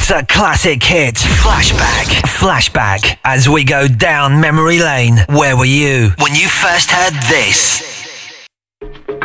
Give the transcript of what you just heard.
It's a classic hit. Flashback. As we go down memory lane. Where were you when you first heard this?